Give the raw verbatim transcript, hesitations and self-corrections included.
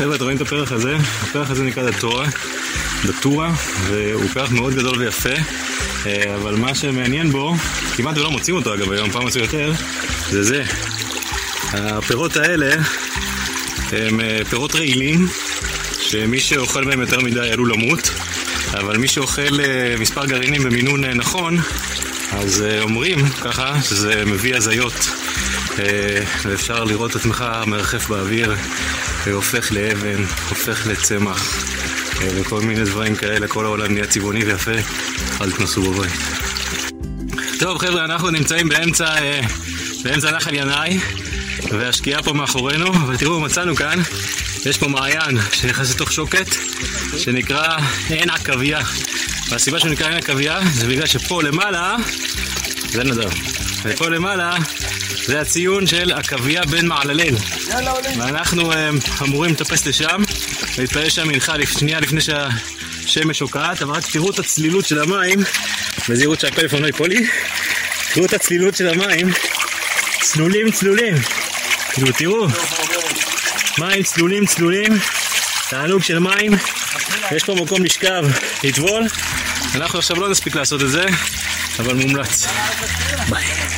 חבר'ה, אתם רואים את הפרח הזה? הפרח הזה נקרא דטורה, דטורה, והוא פרח מאוד גדול ויפה, אבל מה שמעניין בו, כמעט ולא מוצאים אותו אגב היום, פעם מצאו יותר, זה זה. הפירות האלה הם פירות רעילים, שמי שאוכל בהם יותר מדי עלול למות, אבל מי שאוכל מספר גרעינים במינון נכון, אז אומרים ככה שזה מביא הזיות, ואפשר לראות את עצמך מרחף באוויר, והופך לאבן, הופך לצמח, וכל מיני דברים כאלה. כל העולם נהיה צבעוני ויפה, אל תנסו בבית. טוב חבר'ה, אנחנו נמצאים באמצע, באמצע נחל ינאי, והשקיעה פה מאחורינו, אבל תראו, מצאנו כאן, יש פה מעיין שנכנס לתוך שוקת, שנקרא עין עקביה. והסיבה שהוא נקרא עין עקביה זה בגלל שפה למעלה, זה נדב, ופה למעלה זה הציון של עקביה בן מעללל, ואנחנו אמורים לטפס לשם ולהתפעל שם מנחה שנייה לפני שהשמש שוקעת. אבל רק תראו את הצלילות של המים, בזהירות שהפלאפון לא ייפול לי. תראו את הצלילות של המים, צלולים צלולים, כאילו תראו, מים צלולים צלולים, תענוג של מים. יש פה מקום לשכב, לטבול. אנחנו עכשיו לא נספיק לעשות את זה, אבל מומלץ. ביי.